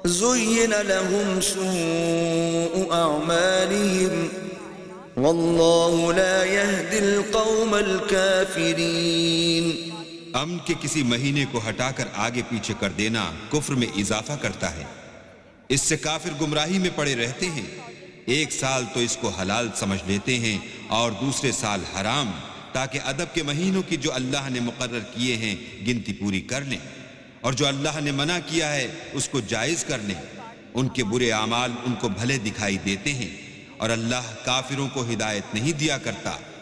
ज़ुय्यिन लहुम सूअ अअमालिहिम वल्लाहु ला यहदिल कौमल काफिरीन। अमन के किसी महीने को हटाकर आगे पीछे कर देना कुफ्र में इजाफा करता है। इससे काफिर गुमराही में पड़े रहते हैं। एक साल तो इसको हलाल समझ लेते हैं और दूसरे साल हराम, ताकि अदब के महीनों की जो अल्लाह ने मुकर्रर किए हैं गिनती पूरी कर लें, और जो अल्लाह ने मना किया है उसको जायज कर लें। उनके बुरे आमाल उनको भले दिखाई देते हैं और अल्लाह काफिरों को हिदायत नहीं दिया करता।